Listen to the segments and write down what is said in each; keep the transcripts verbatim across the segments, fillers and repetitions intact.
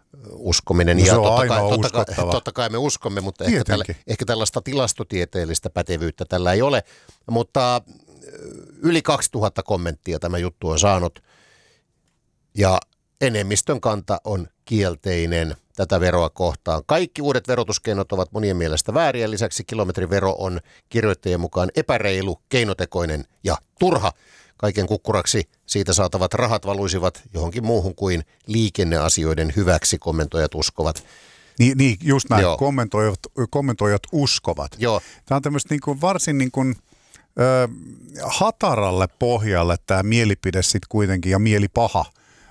uskominen. No, ja totta kai, totta, kai, totta kai me uskomme, mutta ehkä, tällä, ehkä tällaista tilastotieteellistä pätevyyttä tällä ei ole. Mutta yli kaksituhatta kommenttia tämä juttu on saanut ja enemmistön kanta on kielteinen tätä veroa kohtaan. Kaikki uudet verotuskeinot ovat monien mielestä vääriä. Lisäksi kilometrivero on kirjoittajien mukaan epäreilu, keinotekoinen ja turha. Kaiken kukkuraksi siitä saatavat rahat valuisivat johonkin muuhun kuin liikenneasioiden hyväksi, kommentoijat uskovat. Niin, niin just näin, kommentoijat, kommentoijat uskovat. Joo. Tämä on tämmöistä niin kuin varsin niin kuin, ö, hataralle pohjalle tämä mielipide sitten kuitenkin ja mielipaha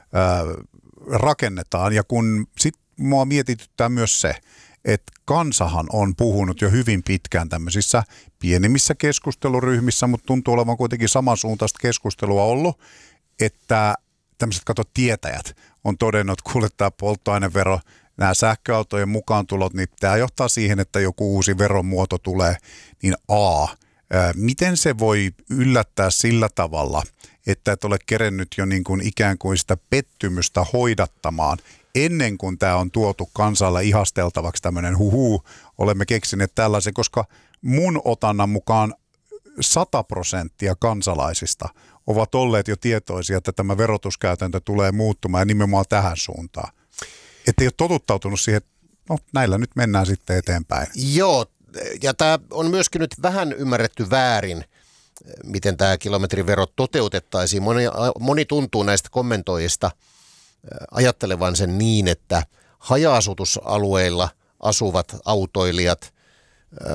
ö, rakennetaan. Ja kun sitten mua mietityttää myös se, että kansahan on puhunut jo hyvin pitkään tämmöisissä pienemmissä keskusteluryhmissä, mutta tuntuu olevan kuitenkin samansuuntaista keskustelua ollut, että tämmöiset kato tietäjät on todennut, että kuule tämä polttoainevero, nämä sähköautojen mukaantulot, niin tämä johtaa siihen, että joku uusi veromuoto tulee, niin A, ää, miten se voi yllättää sillä tavalla, että et ole kerennyt jo niin kuin ikään kuin sitä pettymystä hoidattamaan, ennen kuin tämä on tuotu kansalle ihasteltavaksi tämmöinen huhu, olemme keksineet tällaisen, koska mun otannan mukaan sata prosenttia kansalaisista ovat olleet jo tietoisia, että tämä verotuskäytäntö tulee muuttumaan ja nimenomaan tähän suuntaan. Että ei ole totuttautunut siihen, että no näillä nyt mennään sitten eteenpäin. Joo, ja tämä on myöskin nyt vähän ymmärretty väärin, miten tämä kilometrivero toteutettaisiin. Moni, moni tuntuu näistä kommentoijista ajattelevan sen niin, että haja-asutusalueilla asuvat autoilijat ö,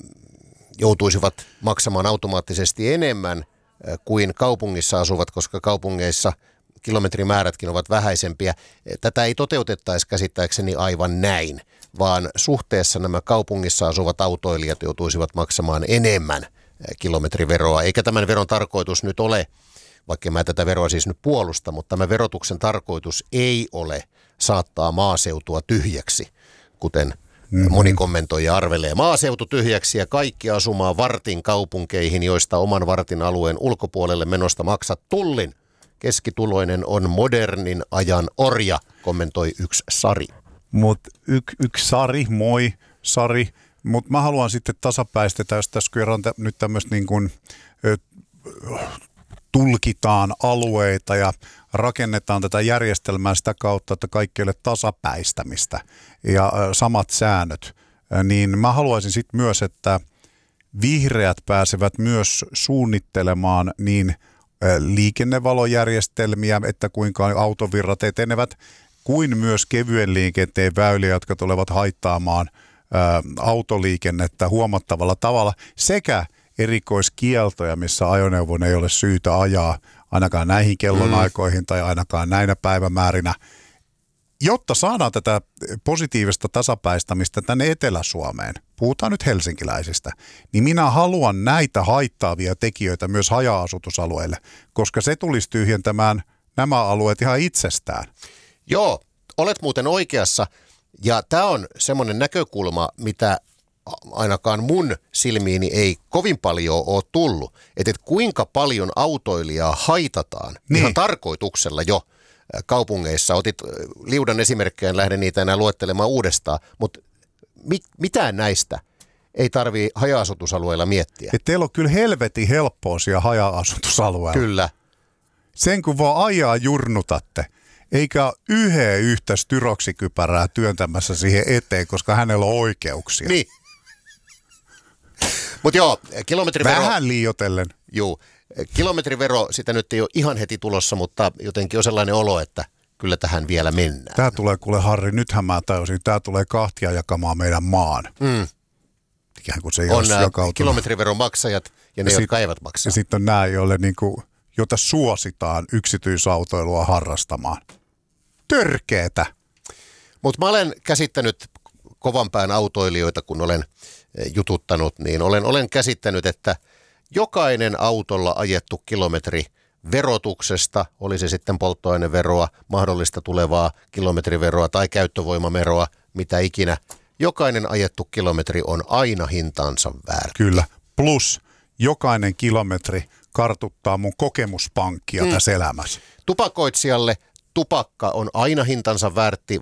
joutuisivat maksamaan automaattisesti enemmän kuin kaupungissa asuvat, koska kaupungeissa kilometrimäärätkin ovat vähäisempiä. Tätä ei toteutettaisi käsittääkseni aivan näin, vaan suhteessa nämä kaupungissa asuvat autoilijat joutuisivat maksamaan enemmän kilometriveroa, eikä tämän veron tarkoitus nyt ole, vaikka mä tätä veroa siis nyt puolusta, mutta tämä verotuksen tarkoitus ei ole saattaa maaseutua tyhjäksi, kuten mm-hmm. moni kommentoija arvelee. Maaseutu tyhjäksi ja kaikki asumaan vartin kaupunkeihin, joista oman vartin alueen ulkopuolelle menosta maksat tullin. Keskituloinen on modernin ajan orja, kommentoi yksi Sari. Mutta yksi yk Sari, moi Sari, mutta mä haluan sitten tasapäistetä, jos tässä kerran tä, nyt tämmöistä niin kuin ö, tulkitaan alueita ja rakennetaan tätä järjestelmää sitä kautta, että kaikki ei ole tasapäistämistä ja ö, samat säännöt, ö, niin mä haluaisin sitten myös, että vihreät pääsevät myös suunnittelemaan niin liikennevalojärjestelmiä, että kuinka autovirrat etenevät, kuin myös kevyen liikenteen väyliä, jotka tulevat haittaamaan ä, autoliikennettä huomattavalla tavalla, sekä erikoiskieltoja, missä ajoneuvon ei ole syytä ajaa ainakaan näihin kellonaikoihin mm. tai ainakaan näinä päivämäärinä, jotta saadaan tätä positiivista tasapäistämistä tänne Etelä-Suomeen, puhutaan nyt helsinkiläisistä, niin minä haluan näitä haittaavia tekijöitä myös haja-asutusalueille, koska se tulisi tyhjentämään nämä alueet ihan itsestään. Joo, olet muuten oikeassa, ja tämä on semmoinen näkökulma, mitä ainakaan mun silmiini ei kovin paljon ole tullut, että et kuinka paljon autoilijaa haitataan niin. ihan tarkoituksella jo kaupungeissa. Otit liudan esimerkkejä, en lähde niitä enää luettelemaan uudestaan, mutta mit, mitään näistä ei tarvitse haja-asutusalueilla miettiä. Et teillä on kyllä helvetin helppoa siellä haja-asutusalueella. Kyllä. Sen kun vaan ajaa jurnutatte, eikä yhden yhtä styroksikypärää työntämässä siihen eteen, koska hänellä on oikeuksia. Niin. Mutta joo, kilometrivero... Vähän liioitellen. Joo. Kilometrivero, sitä nyt ei ole ihan heti tulossa, mutta jotenkin on sellainen olo, että kyllä tähän vielä mennään. Tämä tulee, kuule Harri, nythän mä tajusin, tämä tulee kahtia jakamaan meidän maan. Mm. Ikään kuin se ei on nämä kilometriveron maksajat ja ne, ja jotka sit, eivät maksaa. Ja sitten on nämä, joille niinku, jota suositaan yksityisautoilua harrastamaan. Törkeetä. Mutta mä olen käsittänyt kovan pään autoilijoita, kun olen jututtanut, niin olen, olen käsittänyt, että jokainen autolla ajettu kilometri verotuksesta, oli se sitten polttoaineveroa, mahdollista tulevaa kilometriveroa tai käyttövoimaveroa, mitä ikinä, jokainen ajettu kilometri on aina hintansa väärti. Kyllä, plus jokainen kilometri kartuttaa mun kokemuspankkia mm. tässä elämässä. Tupakoitsijalle tupakka on aina hintansa väärti,